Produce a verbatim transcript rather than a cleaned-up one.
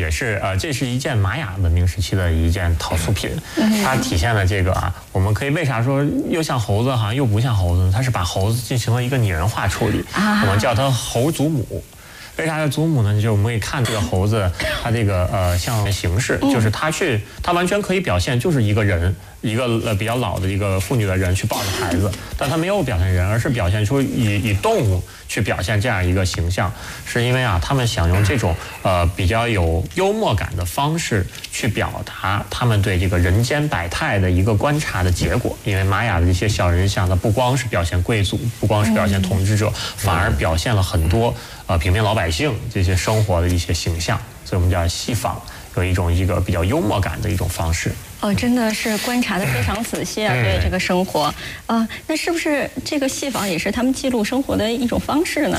也是呃，这是一件玛雅文明时期的一件陶塑品，它体现了这个啊，我们可以为啥说又像猴子，好像又不像猴子呢？它是把猴子进行了一个拟人化处理，我们叫它猴祖母。为啥叫祖母呢？就是我们可以看这个猴子，它这个呃像形式，就是它去，它完全可以表现就是一个人，一个呃比较老的一个妇女的人去抱着孩子，但它没有表现人，而是表现出以以动物去表现这样一个形象，是因为啊，他们想用这种呃比较有幽默感的方式去表达他们对这个人间百态的一个观察的结果。因为玛雅的这些小人像，它不光是表现贵族，不光是表现统治者，反而表现了很多呃平民老百姓这些生活的一些形象，所以我们叫戏仿，有一种一个比较幽默感的一种方式。 哦，真的是观察的非常仔细啊，对这个生活，啊、呃，那是不是这个戏仿也是他们记录生活的一种方式呢？